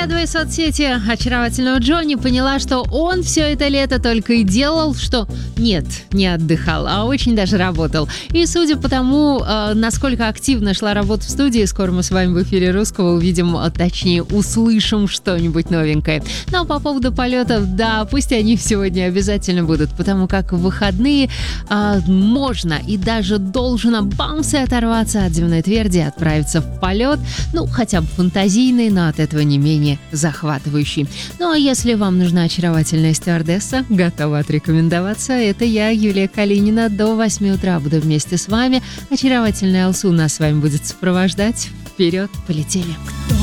Разглядывая соцсети очаровательного Джонни, поняла, что он все это лето только и делал, что не отдыхал, а очень даже работал. И судя по тому, насколько активно шла работа в студии, скоро мы с вами в эфире Русского увидим, точнее услышим что-нибудь новенькое. Ну а по поводу полетов, да, пусть они сегодня обязательно будут, потому как в выходные можно и даже должно бамсы оторваться от земной тверди и отправиться в полет, ну хотя бы фантазийный, но от этого не менее захватывающий. Ну а если вам нужна очаровательная стюардесса, готова отрекомендоваться, это я, Юлия Калинина. До 8 утра буду вместе с вами. Очаровательная Алсу нас с вами будет сопровождать. Вперед, полетели!